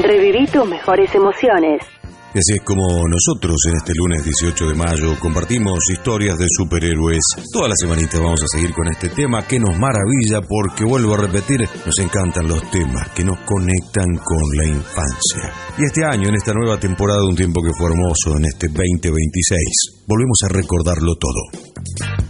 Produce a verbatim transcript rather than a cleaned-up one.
Reviví tus mejores emociones. Y así es como nosotros en este lunes dieciocho de mayo compartimos historias de superhéroes. Toda la semanita vamos a seguir con este tema que nos maravilla porque, vuelvo a repetir, nos encantan los temas que nos conectan con la infancia. Y este año, en esta nueva temporada, un tiempo que fue hermoso, en este veinte veintiséis, volvemos a recordarlo todo.